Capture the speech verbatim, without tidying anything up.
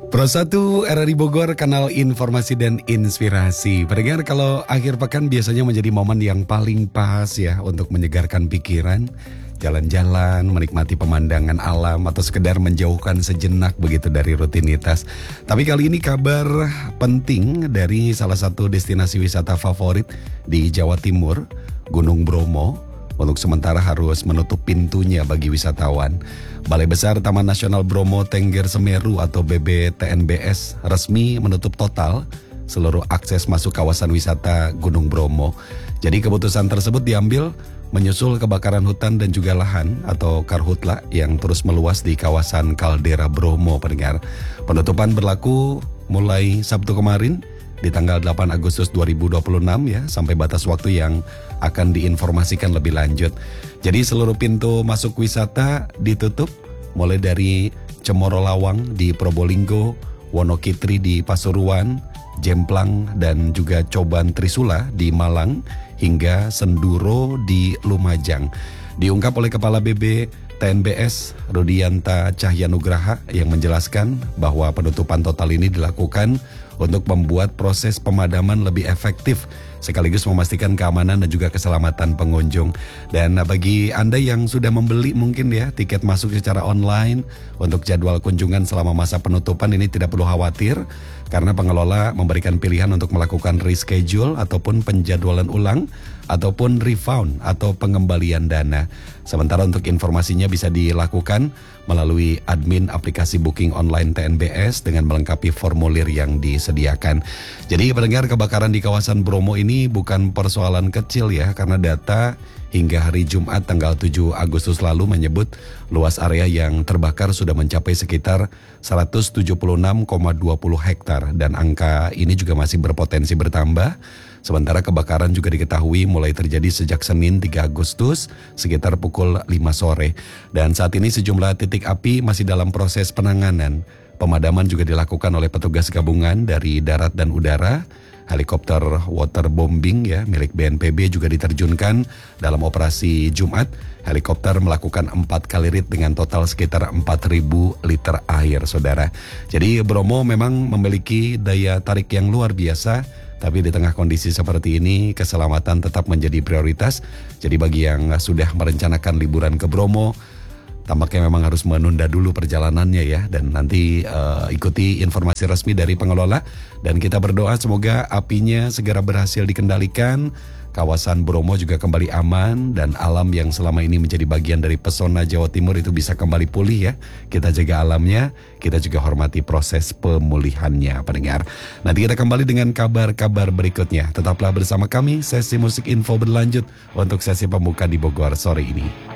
Pro satu R R I Bogor, kanal informasi dan inspirasi. Pendengar, kalau akhir pekan biasanya menjadi momen yang paling pas ya untuk menyegarkan pikiran, jalan-jalan, menikmati pemandangan alam, atau sekedar menjauhkan sejenak begitu dari rutinitas. Tapi kali ini kabar penting dari salah satu destinasi wisata favorit di Jawa Timur, Gunung Bromo, untuk sementara harus menutup pintunya bagi wisatawan. Balai Besar Taman Nasional Bromo Tengger Semeru atau B B T N B S resmi menutup total seluruh akses masuk kawasan wisata Gunung Bromo. Jadi keputusan tersebut diambil menyusul kebakaran hutan dan juga lahan atau karhutla yang terus meluas di kawasan kaldera Bromo, pendengar. Penutupan berlaku mulai Sabtu kemarin di tanggal delapan Agustus dua ribu dua puluh enam ya, sampai batas waktu yang akan diinformasikan lebih lanjut. Jadi seluruh pintu masuk wisata ditutup, mulai dari Cemoro Lawang di Probolinggo, Wonokitri di Pasuruan, Jemplang dan juga Coban Trisula di Malang, hingga Senduro di Lumajang. Diungkap oleh Kepala B B T N B S Rudianta Cahyanugraha yang menjelaskan bahwa penutupan total ini dilakukan untuk membuat proses pemadaman lebih efektif sekaligus memastikan keamanan dan juga keselamatan pengunjung. Dan bagi Anda yang sudah membeli mungkin ya tiket masuk secara online untuk jadwal kunjungan selama masa penutupan, ini tidak perlu khawatir karena pengelola memberikan pilihan untuk melakukan reschedule ataupun penjadwalan ulang ataupun refund atau pengembalian dana. Sementara untuk informasinya bisa dilakukan melalui admin aplikasi booking online T N B S dengan melengkapi formulir yang disediakan. Jadi pendengar, kebakaran di kawasan Bromo ini bukan persoalan kecil ya, karena data hingga hari Jumat tanggal tujuh Agustus lalu menyebut luas area yang terbakar sudah mencapai sekitar seratus tujuh puluh enam koma dua puluh hektar dan angka ini juga masih berpotensi bertambah. Sementara kebakaran juga diketahui mulai terjadi sejak Senin tiga Agustus sekitar pukul lima sore. Dan saat ini sejumlah titik api masih dalam proses penanganan. Pemadaman juga dilakukan oleh petugas gabungan dari darat dan udara. Helikopter waterbombing ya milik B N P B juga diterjunkan dalam operasi Jumat. Helikopter melakukan empat kali rit dengan total sekitar empat ribu liter air, saudara. Jadi Bromo memang memiliki daya tarik yang luar biasa. Tapi di tengah kondisi seperti ini, keselamatan tetap menjadi prioritas. Jadi bagi yang sudah merencanakan liburan ke Bromo, tampaknya memang harus menunda dulu perjalanannya ya. Dan nanti uh, ikuti informasi resmi dari pengelola. Dan kita berdoa semoga apinya segera berhasil dikendalikan. Kawasan Bromo juga kembali aman. Dan alam yang selama ini menjadi bagian dari pesona Jawa Timur itu bisa kembali pulih ya. Kita jaga alamnya, kita juga hormati proses pemulihannya, pendengar. Nanti kita kembali dengan kabar-kabar berikutnya. Tetaplah bersama kami, sesi musik info berlanjut untuk sesi pembuka di Bogor sore ini.